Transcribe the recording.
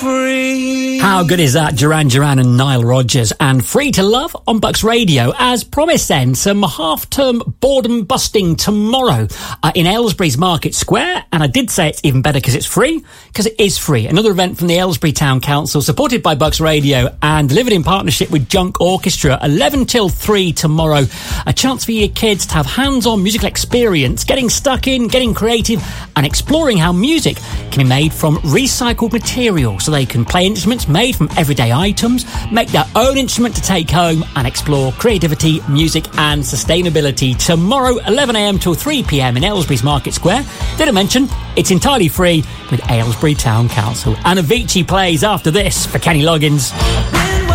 free. How good is that? Duran Duran and Nile Rodgers, and Free to Love on Bucks Radio. As promised then, some half-term boredom busting tomorrow in Aylesbury's Market Square. And I did say it's even better because it's free, because it is free. Another event from the Aylesbury Town Council, supported by Bucks Radio and delivered in partnership with Junk Orchestra. 11 till 3 tomorrow. A chance for your kids to have hands-on musical experience, getting stuck in, getting creative, and exploring how music can be made from recycled material, so they can play instruments made from everyday items, make their own instrument to take home, and explore creativity, music and sustainability. Tomorrow, 11am till 3pm in Aylesbury's Market Square. Did I mention it's entirely free with Aylesbury Town Council? And Avicii plays after this for Kenny Loggins.